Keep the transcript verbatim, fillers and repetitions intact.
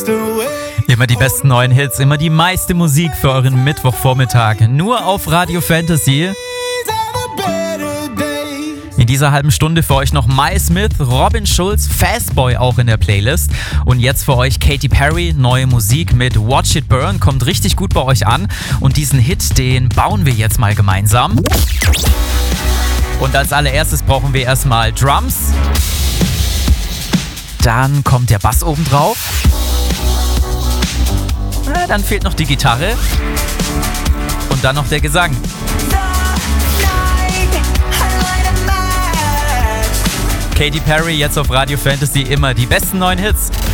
Immer die besten neuen Hits, immer die meiste Musik für euren Mittwochvormittag. Nur auf Radio Fantasy. In dieser halben Stunde für euch noch Mai Smith, Robin Schulz, Fastboy auch in der Playlist. Und jetzt für euch Katy Perry, neue Musik mit Watch It Burn, kommt richtig gut bei euch an. Und diesen Hit, den bauen wir jetzt mal gemeinsam. Und als allererstes brauchen wir erstmal Drums. Dann kommt der Bass oben drauf. Na, dann fehlt noch die Gitarre. Und dann noch der Gesang. Katy Perry jetzt auf Radio Fantasy, immer die besten neuen Hits.